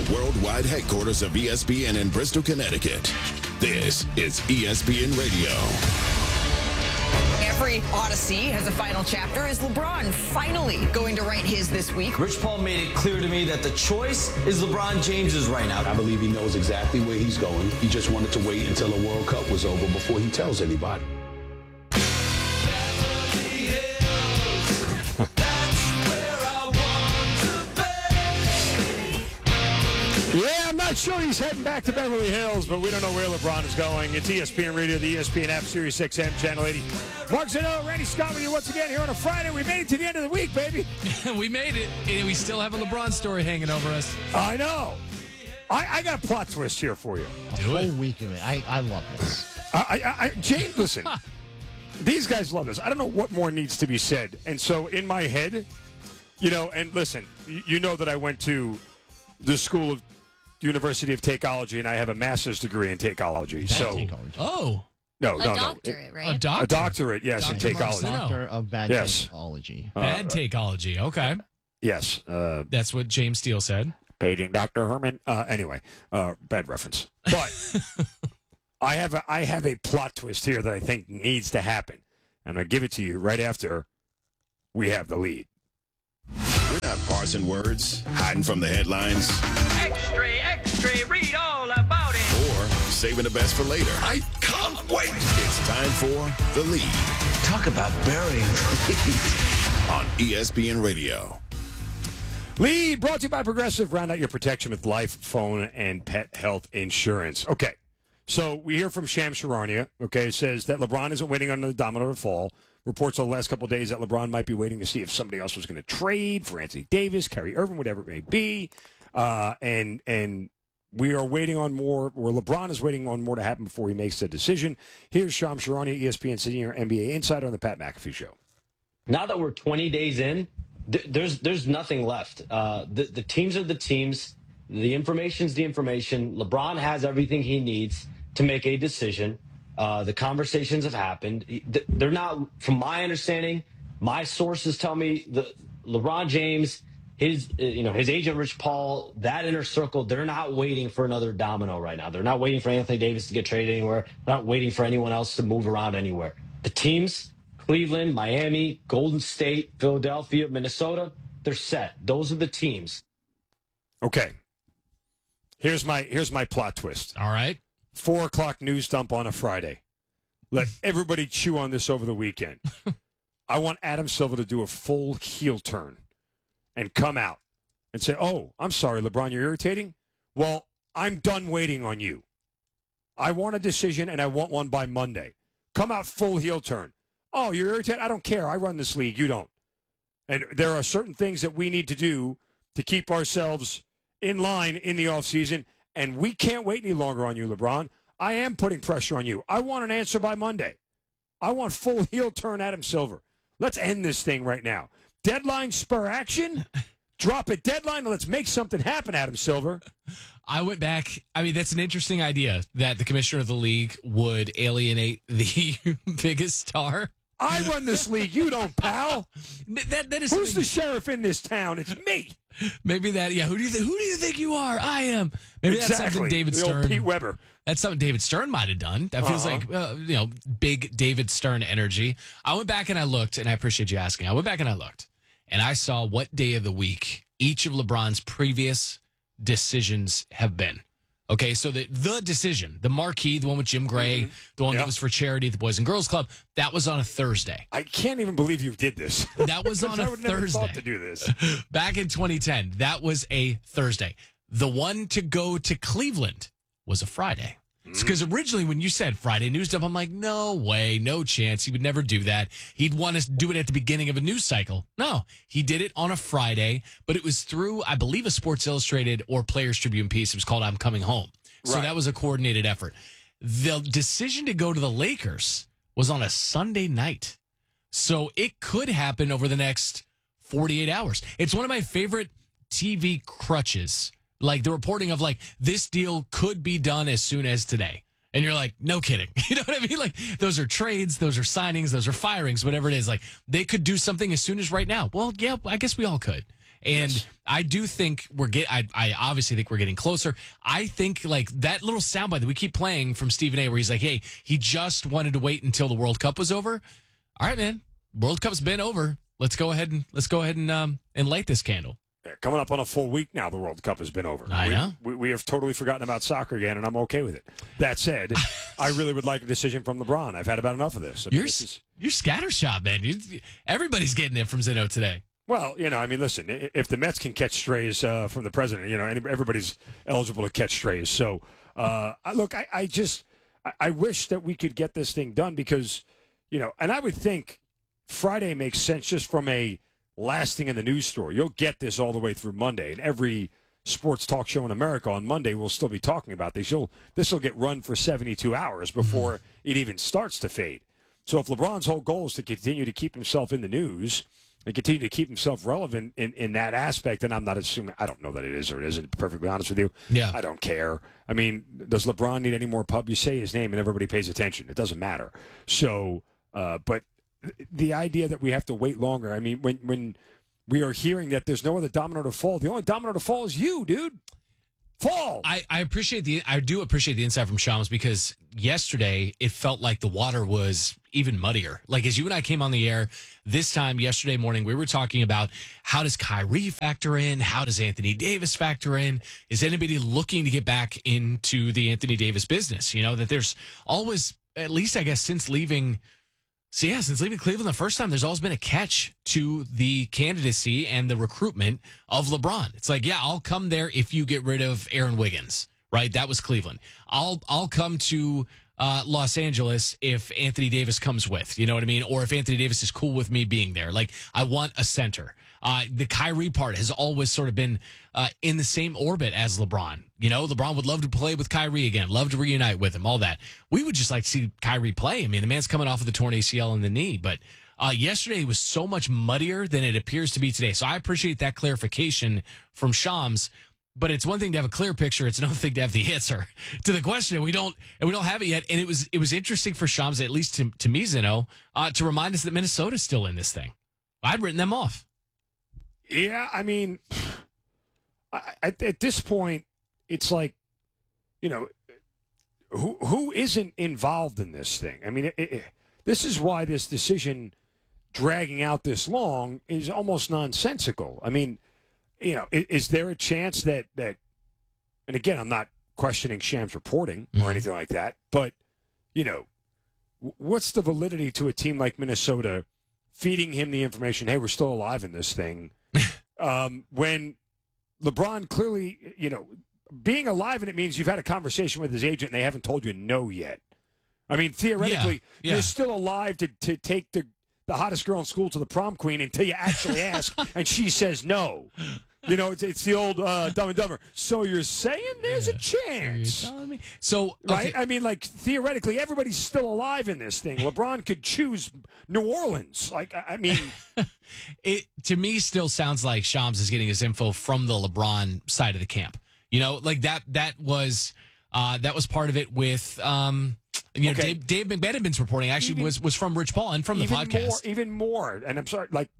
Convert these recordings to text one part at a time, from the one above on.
the worldwide headquarters of ESPN in Bristol, Connecticut. This is ESPN Radio. Every Odyssey has a final chapter. Is LeBron finally going to write his this week? Rich Paul made it clear to me that the choice is LeBron James's right now. I believe he knows exactly where he's going. He just wanted to wait until the World Cup was over before he tells anybody. Yeah, I'm not sure he's heading back to Beverly Hills, but we don't know where LeBron is going. It's ESPN Radio, the ESPN app, Sirius XM, Channel 80. Mark Zeno, Randy Scott with you once again here on a Friday. We made it to the end of the week, baby. We made it, and we still have a LeBron story hanging over us. I know. I got a plot twist here for you. Do it. Whole week of it. I love this. Jane, listen. These guys love this. I don't know what more needs to be said. And so in my head, and listen, you know that I went to the School of University of Takeology, and I have a master's degree in Takeology. Oh. No. Doctorate, right? A A doctorate, yes, in Dr. Takeology. Marcelo. Doctor of bad Yes. Takeology. Bad takeology. Okay. Yes. That's what James Steele said. Paging Dr. Herman. Anyway, bad reference. But I have a plot twist here that I think needs to happen. And I'll give it to you right after we have the lead. We're not parsing words, hiding from the headlines, Extra, read all about it. or saving the best for later. I can't wait. It's time for The Lead Talk about burying the lead. on ESPN Radio. Lead brought to you by Progressive. Round out your protection with life, phone, and pet health insurance. Okay, so we hear from Shams Charania. Okay, it says that LeBron isn't waiting on the domino to fall. Reports over the last couple of days that LeBron might be waiting to see if somebody else was going to trade for Anthony Davis, Kyrie Irving, whatever it may be. And we are waiting on more, or LeBron is waiting on more to happen before he makes a decision. Here's Shams Charania, ESPN senior NBA insider on the Pat McAfee Show. Now that we're 20 days in, there's nothing left. The teams are the teams. The information's the information. LeBron has everything he needs to make a decision. The conversations have happened. They're not, from my understanding, my sources tell me that LeBron James, his agent Rich Paul, that inner circle, they're not waiting for another domino right now. They're not waiting for Anthony Davis to get traded anywhere. They're not waiting for anyone else to move around anywhere. The teams, Cleveland, Miami, Golden State, Philadelphia, Minnesota, they're set. Those are the teams. Okay. Here's my plot twist. All right. 4 o'clock news dump on a Friday. Let everybody chew on this over the weekend. I want Adam Silver to do a full heel turn and come out and say, "Oh, I'm sorry, LeBron, you're irritating. Well, I'm done waiting on you. I want a decision, and I want one by Monday. Come out full heel turn. Oh, you're irritated? I don't care. I run this league. You don't. And there are certain things that we need to do to keep ourselves in line in the offseason, and we can't wait any longer on you, LeBron. I am putting pressure on you. I want an answer by Monday. I want full heel turn Adam Silver. Let's end this thing right now. Deadline spur action. Drop it deadline and let's make something happen, Adam Silver." I went back. I mean, that's an interesting idea that the commissioner of the league would alienate the biggest star. I run this league. You don't, pal. That is Who's the sheriff in this town? It's me. Maybe that. Yeah. Who do you think you are? I am. Maybe that's something David The old Stern. Pete Weber. That's something David Stern might have done. That feels like big David Stern energy. I went back and I looked, and I appreciate you asking. I went back and I looked, and I saw what day of the week each of LeBron's previous decisions have been. Okay, so the decision, the marquee, the one with Jim Gray, the one that was for charity, the Boys and Girls Club, that was on a Thursday. I can't even believe you did this. That was on a I would never Thursday. thought to do this. Back in 2010, that was a Thursday. The one to go to Cleveland was a Friday. Because originally when you said Friday news dump, I'm like, no way, no chance. He would never do that. He'd want us to do it at the beginning of a news cycle. No, he did it on a Friday, but it was through, I believe, a Sports Illustrated or Players Tribune piece. It was called I'm Coming Home. So that was a coordinated effort. The decision to go to the Lakers was on a Sunday night. So it could happen over the next 48 hours. It's one of my favorite TV crutches. Like the reporting of like this deal could be done as soon as today. And you're like, no kidding. You know what I mean? Like those are trades, those are signings, those are firings, whatever it is. Like they could do something as soon as right now. Well, yeah, I guess we all could. And I do think I obviously think we're getting closer. I think like that little soundbite that we keep playing from Stephen A, where he's like, "Hey, he just wanted to wait until the World Cup was over." All right, man. World Cup's been over. Let's go ahead and light this candle. Yeah, coming up on a full week now, the World Cup has been over. I know. We have totally forgotten about soccer again, and I'm okay with it. That said, I really would like a decision from LeBron. I've had about enough of this. I mean, You're scattershot, man. Everybody's getting it from Zeno today. Well, I mean, listen, if the Mets can catch strays from the president, everybody's eligible to catch strays. So, look, I wish that we could get this thing done because, and I would think Friday makes sense just from a lasting in the news story. You'll get this all the way through Monday, and every sports talk show in America on Monday will still be talking about this. This will get run for 72 hours before it even starts to fade. So if LeBron's whole goal is to continue to keep himself in the news and continue to keep himself relevant in that aspect, and I'm not assuming, I don't know that it is or it isn't, to be perfectly honest with you. Yeah. I don't care. I mean, does LeBron need any more pub? You say his name and everybody pays attention. It doesn't matter. So, but the idea that we have to wait longer, I mean, when we are hearing that there's no other domino to fall, the only domino to fall is you, dude. Fall. I do appreciate the insight from Shams because yesterday it felt like the water was even muddier. Like as you and I came on the air this time yesterday morning, we were talking about how does Kyrie factor in? How does Anthony Davis factor in? Is anybody looking to get back into the Anthony Davis business? That there's always, at least I guess since leaving Cleveland the first time, there's always been a catch to the candidacy and the recruitment of LeBron. It's like, yeah, I'll come there if you get rid of Aaron Wiggins, right? That was Cleveland. I'll come to Los Angeles if Anthony Davis comes with, you know what I mean? Or if Anthony Davis is cool with me being there. Like, I want a center. The Kyrie part has always sort of been in the same orbit as LeBron. LeBron would love to play with Kyrie again, love to reunite with him, all that. We would just like to see Kyrie play. I mean, the man's coming off of the torn ACL in the knee, but yesterday was so much muddier than it appears to be today. So I appreciate that clarification from Shams. But it's one thing to have a clear picture; it's another thing to have the answer to the question. And we don't have it yet. And it was interesting for Shams, at least to me, Zeno, to remind us that Minnesota's still in this thing. I'd written them off. Yeah, I mean, at this point, it's like, who isn't involved in this thing? I mean, this is why this decision dragging out this long is almost nonsensical. I mean, is there a chance that, and again, I'm not questioning Shams' reporting or anything like that, but, what's the validity to a team like Minnesota feeding him the information, hey, we're still alive in this thing, when LeBron clearly, being alive in it means you've had a conversation with his agent and they haven't told you no yet. I mean, theoretically, you're still alive to take the hottest girl in school to the prom queen until you actually ask and she says no. It's the old Dumb and Dumber. So you're saying there's a chance? You're telling me? So, okay. Right? I mean, like, theoretically, everybody's still alive in this thing. LeBron could choose New Orleans. Like, I mean... It, to me, still sounds like Shams is getting his info from the LeBron side of the camp. Like that was part of it with... Okay. Dave McMenamin's reporting actually was from Rich Paul and from the podcast. Even more. And I'm sorry, like...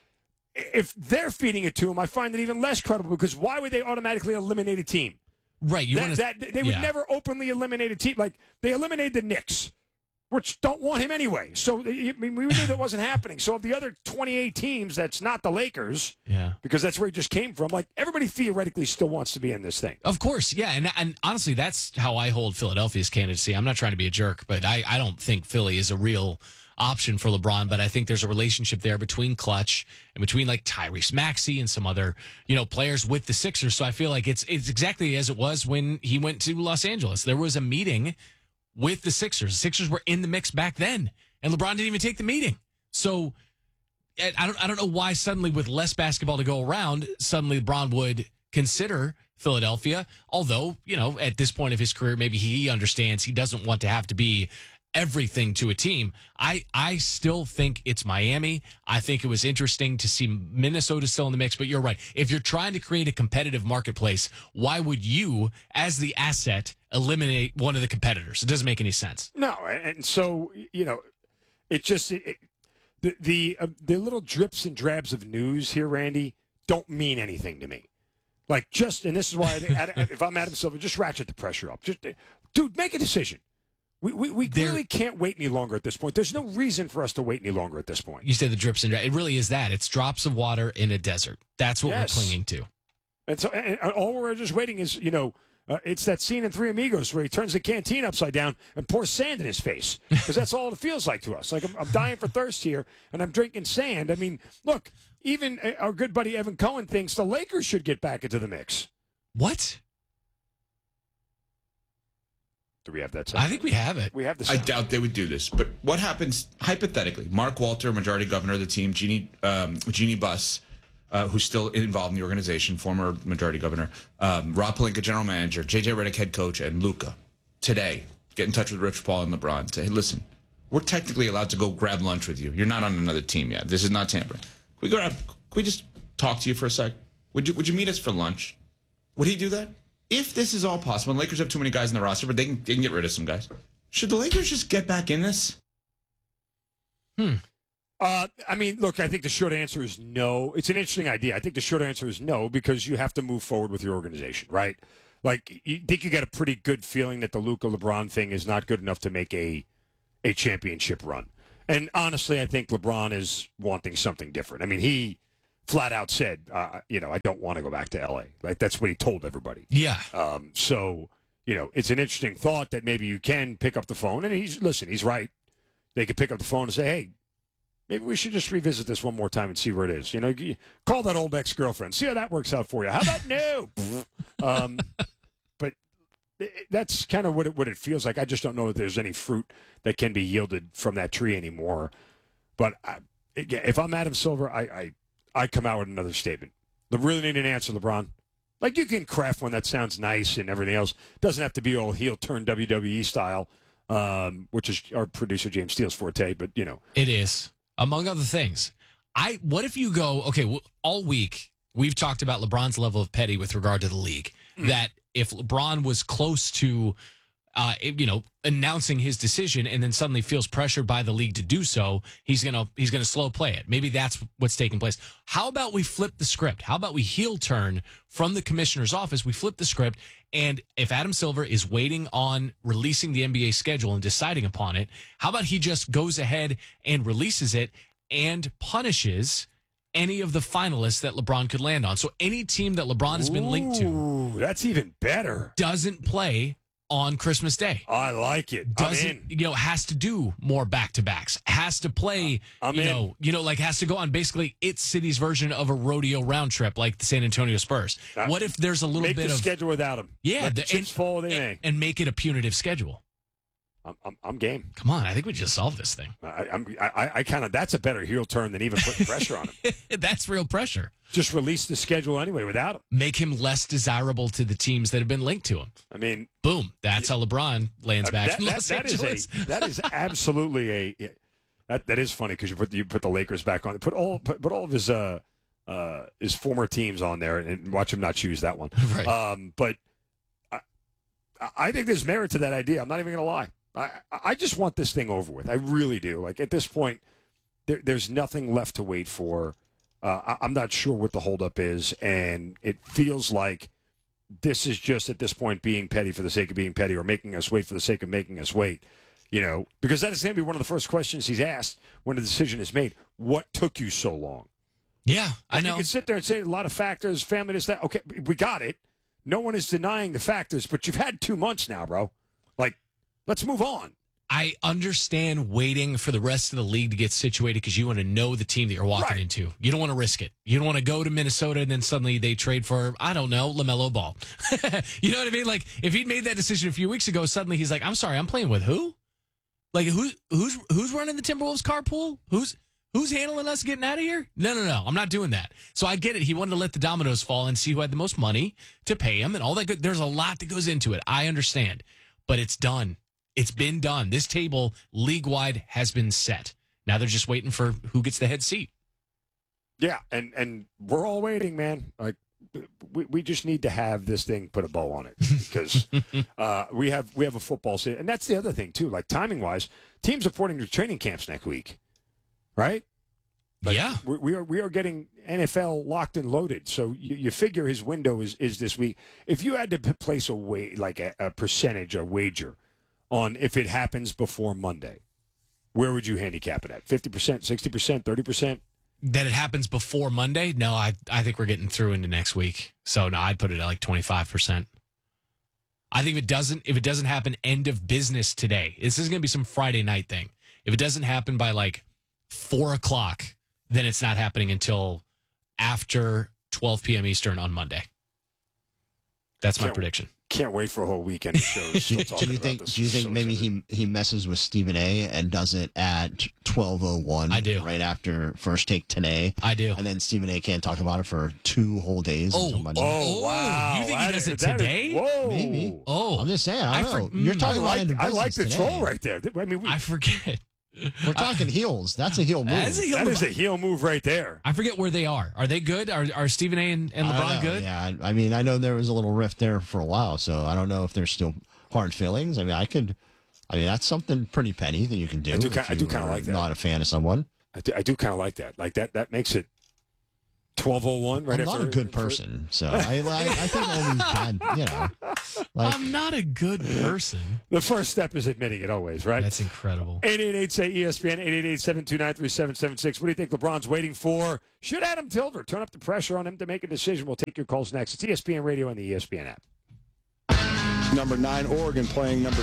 If they're feeding it to him, I find it even less credible because why would they automatically eliminate a team? Right. They would never openly eliminate a team. Like, they eliminated the Knicks, which don't want him anyway. So, I mean, we knew that wasn't happening. So, of the other 28 teams, that's not the Lakers, because that's where he just came from. Like, everybody theoretically still wants to be in this thing. Of course, yeah. And honestly, that's how I hold Philadelphia's candidacy. I'm not trying to be a jerk, but I don't think Philly is a real option for LeBron, but I think there's a relationship there between Clutch and between like Tyrese Maxey and some other, players with the Sixers. So I feel like it's exactly as it was when he went to Los Angeles. There was a meeting with the Sixers. The Sixers were in the mix back then, and LeBron didn't even take the meeting. So I don't know why suddenly with less basketball to go around, suddenly LeBron would consider Philadelphia. Although, at this point of his career, maybe he understands he doesn't want to have to be everything to a team. I still think it's Miami. I think it was interesting to see Minnesota still in the mix, but you're right. If you're trying to create a competitive marketplace, why would you, as the asset, eliminate one of the competitors? It doesn't make any sense. No, and so, it just, the little drips and drabs of news here, Randy, don't mean anything to me. Like, and this is why I think, if I'm Adam Silver, just ratchet the pressure up. Dude, make a decision. We clearly can't wait any longer at this point. There's no reason for us to wait any longer at this point. You said the drips and it really is that. It's drops of water in a desert. That's what we're clinging to. And so, and all we're just waiting is, it's that scene in Three Amigos where he turns the canteen upside down and pours sand in his face, because that's all it feels like to us. Like, I'm dying for thirst here, and I'm drinking sand. I mean, look, even our good buddy Evan Cohen thinks the Lakers should get back into the mix. What? Do we have that sound? I think we have it. We have the sound. I doubt they would do this. But what happens, hypothetically, Mark Walter, majority governor of the team, Jeannie Buss, who's still involved in the organization, former majority governor, Rob Pelinka, general manager, J.J. Redick, head coach, and Luka, today, get in touch with Rich Paul and LeBron. Say, hey, listen, we're technically allowed to go grab lunch with you. You're not on another team yet. This is not tampering. Can we just talk to you for a sec? Would you meet us for lunch? Would he do that? If this is all possible, and Lakers have too many guys in the roster, but they can get rid of some guys, should the Lakers just get back in this? I mean, look, I think the short answer is no. It's an interesting idea. I think the short answer is no, because you have to move forward with your organization, right? Like, you think you get a pretty good feeling that the Luka LeBron thing is not good enough to make a championship run. And honestly, I think LeBron is wanting something different. I mean, he flat out said, I don't want to go back to L.A. Like, that's what he told everybody. Yeah. So, it's an interesting thought that maybe you can pick up the phone. And he's right. They could pick up the phone and say, hey, maybe we should just revisit this one more time and see where it is. Call that old ex-girlfriend. See how that works out for you. How about no? But that's kind of what it feels like. I just don't know if there's any fruit that can be yielded from that tree anymore. But if I'm Adam Silver, I come out with another statement. They really need an answer, LeBron. Like, you can craft one that sounds nice and everything else. Doesn't have to be all heel turn WWE style, which is our producer James Steele's forte. But it is, among other things. What if you go, okay, all week we've talked about LeBron's level of petty with regard to the league. That if LeBron was close to, announcing his decision and then suddenly feels pressured by the league to do so, he's gonna slow play it. Maybe that's what's taking place. How about we flip the script? How about we heel turn from the commissioner's office? We flip the script, and if Adam Silver is waiting on releasing the NBA schedule and deciding upon it, how about he just goes ahead and releases it and punishes any of the finalists that LeBron could land on? So any team that LeBron has been linked to, that's even better, doesn't play on Christmas Day. I like it. Has to do more back-to-backs, has to play, has to go on basically its city's version of a rodeo round trip like the San Antonio Spurs. What if there's a little bit of schedule without him? Yeah, let the chips fall where they may, and make it a punitive schedule. I'm game. Come on, I think we just solved this thing. I kind of, that's a better heel turn than even putting pressure on him. That's real pressure. Just release the schedule anyway without him. Make him less desirable to the teams that have been linked to him. I mean, boom. That's how LeBron lands back in Los Angeles. That is absolutely that is funny, because you put the Lakers back on. Put all of his former teams on there and watch him not choose that one. Right. But I think there's merit to that idea. I'm not even going to lie. I just want this thing over with. I really do. Like, at this point, there's nothing left to wait for. I'm not sure what the holdup is, and it feels like this is just, at this point, being petty for the sake of being petty, or making us wait for the sake of making us wait. Because that is going to be one of the first questions he's asked when the decision is made. What took you so long? Yeah, I know. You can sit there and say a lot of factors, family, this, that. Okay, we got it. No one is denying the factors, but you've had 2 months now, bro. Like, let's move on. I understand waiting for the rest of the league to get situated, because you want to know the team that you're walking into. You don't want to risk it. You don't want to go to Minnesota and then suddenly they trade for, I don't know, LaMelo Ball. You know what I mean? Like, if he'd made that decision a few weeks ago, suddenly he's like, I'm sorry, I'm playing with who? Like, who's running the Timberwolves carpool? Who's handling us getting out of here? No. I'm not doing that. So I get it. He wanted to let the dominoes fall and see who had the most money to pay him and all that good. There's a lot that goes into it. I understand. But it's done. It's been done. This table, league-wide, has been set. Now they're just waiting for who gets the head seat. Yeah, and we're all waiting, man. Like, we just need to have this thing put a bow on it, because we have a football season. And that's the other thing, too. Like, timing-wise, teams reporting to training camps next week, right? Like, Yeah. we are getting NFL locked and loaded. So you figure his window is this week. If you had to place a percentage, a wager on if it happens before Monday, where would you handicap it at? 50%, 60%, 30%? That it happens before Monday? No, I think we're getting through into next week. So no, I'd put it at like 25%. I think if it doesn't happen end of business today, this is going to be some Friday night thing. If it doesn't happen by like 4:00, then it's not happening until after 12 p.m. Eastern on Monday. That's my prediction. Can't wait for a whole weekend of shows. Do you think maybe he messes with Stephen A. and does it at 12:01? I do. Right after First Take today. I do. And then Stephen A. can't talk about it for 2 whole days until Monday. Oh, wow. You think he does it today? Whoa. Maybe. Oh. I'm just saying. I don't know. You're talking about I like the today. troll right there. I mean, I forget. We're talking heels. That's a heel move. That is a heel move right there. I forget where they are. Are they good? Are Stephen A. and LeBron good? Yeah, I mean, I know there was a little rift there for a while, so I don't know if there's still hard feelings. I mean, that's something pretty petty that you can do. I do kind of like that. Not a fan of someone. I do kind of like that. Like that makes it 12:01 right I'm after. not a good person, so I think only bad, I'm not a good person. The first step is admitting it always, right? That's incredible. 888-SAY-ESPN, 888-729-3776. What do you think LeBron's waiting for? Should Adam Tilder turn up the pressure on him to make a decision? We'll take your calls next. It's ESPN Radio and the ESPN app. Number 9, Oregon playing number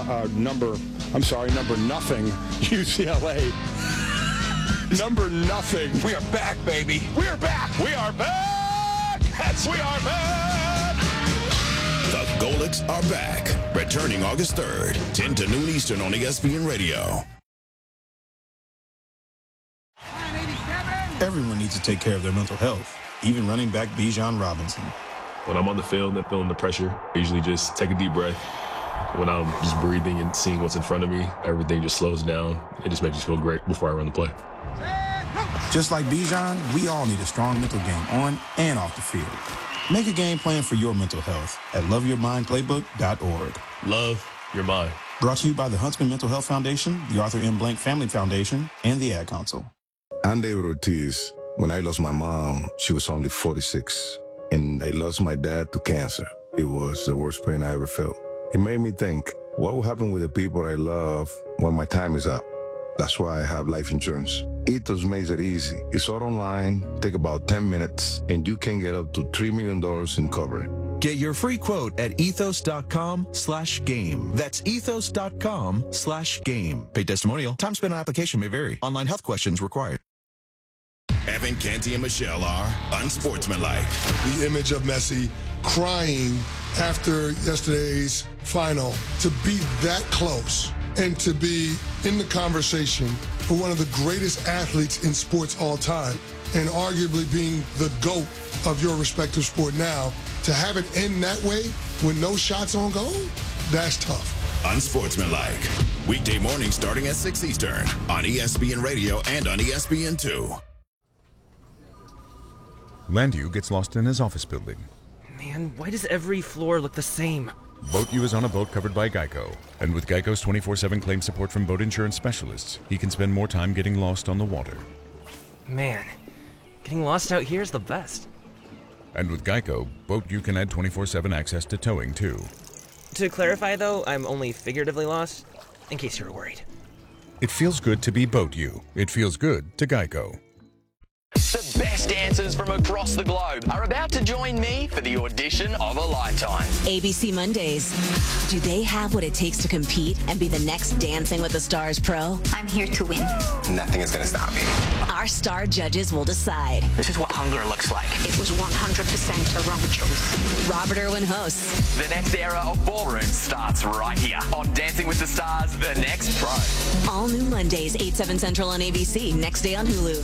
nothing, UCLA. Number nothing. We are back, baby. We are back. We are back. We are back. The Golics are back. Returning August 3rd, 10 to noon Eastern on ESPN Radio. Everyone needs to take care of their mental health, even running back Bijan Robinson. When I'm on the field and feeling the pressure, I usually just take a deep breath. When I'm just breathing and seeing what's in front of me, everything just slows down. It just makes me feel great before I run the play. Just like Bijan, we all need a strong mental game on and off the field. Make a game plan for your mental health at loveyourmindplaybook.org. Love your mind. Brought to you by the Huntsman Mental Health Foundation, the Arthur M. Blank Family Foundation, and the Ad Council. I'm David Ortiz. When I lost my mom, she was only 46, and I lost my dad to cancer. It was the worst pain I ever felt. It made me think, what will happen with the people I love when my time is up? That's why I have life insurance. Ethos makes it easy. It's all online, take about 10 minutes, and you can get up to $3 million in coverage. Get your free quote at ethos.com/game. That's ethos.com/game. Paid testimonial. Time spent on application may vary. Online health questions required. Evan, Canty, and Michelle are unsportsmanlike. The image of Messi crying after yesterday's final, to be that close and to be in the conversation for one of the greatest athletes in sports all time, and arguably being the GOAT of your respective sport now, to have it end that way with no shots on goal, that's tough. Unsportsmanlike. Weekday morning starting at 6 Eastern on ESPN Radio and on ESPN2. Landu gets lost in his office building. Man, why does every floor look the same? BoatU is on a boat covered by Geico. And with Geico's 24/7 claim support from boat insurance specialists, he can spend more time getting lost on the water. Man, getting lost out here is the best. And with Geico, BoatU can add 24/7 access to towing, too. To clarify, though, I'm only figuratively lost, in case you were worried. It feels good to be BoatU. It feels good to Geico. The best dancers from across the globe are about to join me for the audition of a lifetime. ABC Mondays. Do they have what it takes to compete and be the next Dancing with the Stars pro? I'm here to win. Nothing is going to stop me. Our star judges will decide. This is what hunger looks like. It was 100% a wrong choice. Robert Irwin hosts. The next era of ballroom starts right here on Dancing with the Stars, The Next Pro. All new Mondays, 8/7 Central on ABC. Next day on Hulu.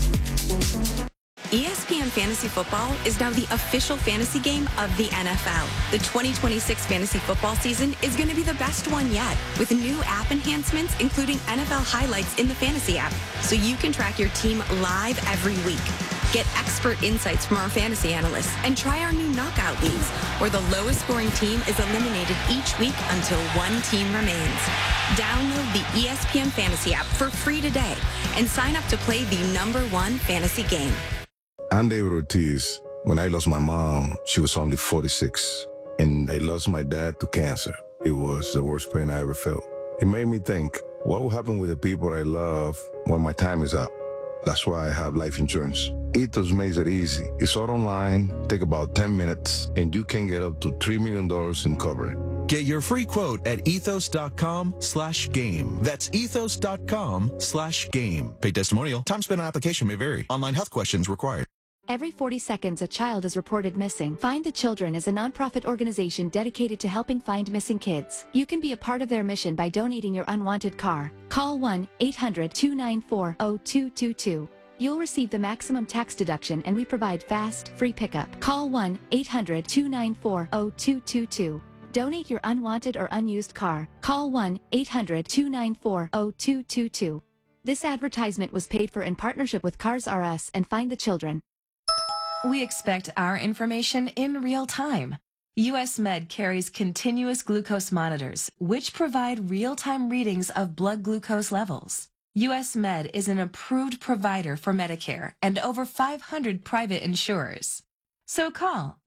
ESPN Fantasy Football is now the official fantasy game of the NFL. The 2026 fantasy football season is going to be the best one yet, with new app enhancements, including NFL highlights in the fantasy app, so you can track your team live every week. Get expert insights from our fantasy analysts and try our new knockout leagues, where the lowest scoring team is eliminated each week until one team remains. Download the ESPN Fantasy app for free today and sign up to play the #1 fantasy game. I'm David Ortiz. When I lost my mom, she was only 46, and I lost my dad to cancer. It was the worst pain I ever felt. It made me think, what will happen with the people I love when my time is up? That's why I have life insurance. Ethos makes it easy. It's all online, take about 10 minutes, and you can get up to $3 million in coverage. Get your free quote at ethos.com/game. That's ethos.com/game. Paid testimonial. Time spent on application may vary. Online health questions required. Every 40 seconds, a child is reported missing. Find the Children is a nonprofit organization dedicated to helping find missing kids. You can be a part of their mission by donating your unwanted car. Call 1-800-294-0222. You'll receive the maximum tax deduction, and we provide fast, free pickup. Call 1-800-294-0222. Donate your unwanted or unused car. Call 1-800-294-0222. This advertisement was paid for in partnership with Cars R Us and Find the Children. We expect our information in real time. US Med carries continuous glucose monitors, which provide real-time readings of blood glucose levels. US Med is an approved provider for Medicare and over 500 private insurers. So call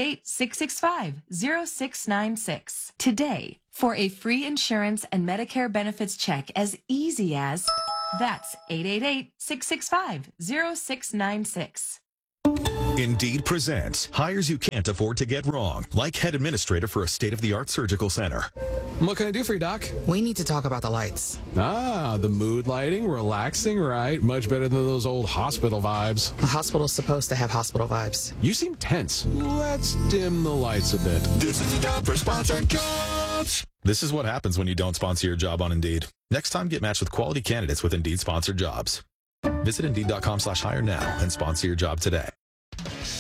888-665-0696 today for a free insurance and Medicare benefits check as easy as... That's 888-665-0696. Indeed presents hires you can't afford to get wrong, like head administrator for a state-of-the-art surgical center. What can I do for you, Doc? We need to talk about the lights. Ah, the mood lighting, relaxing, right? Much better than those old hospital vibes. A hospital's supposed to have hospital vibes. You seem tense. Let's dim the lights a bit. This is the job for sponsored jobs. This is what happens when you don't sponsor your job on Indeed. Next time, get matched with quality candidates with Indeed sponsored jobs. Visit Indeed.com/hire now and sponsor your job today.